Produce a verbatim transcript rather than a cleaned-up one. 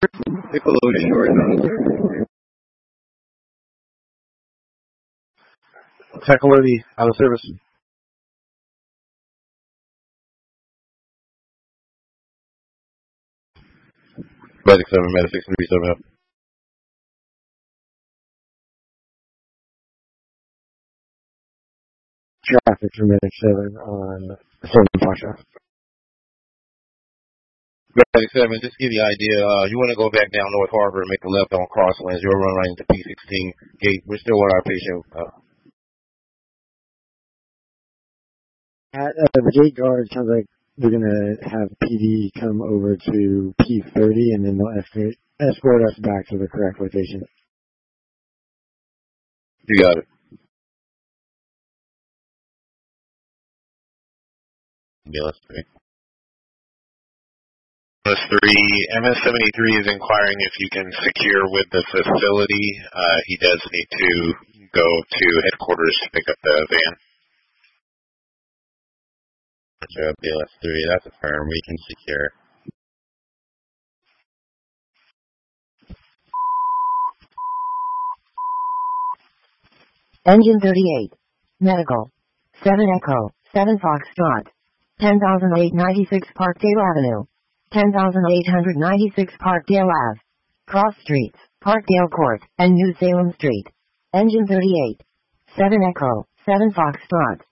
Take a load short. Tackleworthy, out of service. Medic seven, Medic six three seven up. Traffic for Medic seven on seven Foxtrot. Medic seven, just to give you an idea, uh, you want to go back down North Harbor and make a left on Crosslands. You'll run right into P sixteen gate. We're still with our patient. Uh, At uh, the gate guard, sounds like we're going to have P D come over to P thirty and then they'll escort, escort us back to the correct location. you got it. B L S three. B L S three, M S seventy-three is inquiring if you can secure with the facility. Uh, he does need to go to headquarters to pick up the van. Sure, B L S three, that's a firm. We can secure. Engine thirty-eight. Medical. seven Echo. seven Foxtrot. ten thousand eight hundred ninety-six Parkdale Avenue. ten thousand eight hundred ninety-six Parkdale Ave. Cross Streets, Parkdale Court, and New Salem Street. Engine thirty-eight. seven Echo. seven Foxtrot.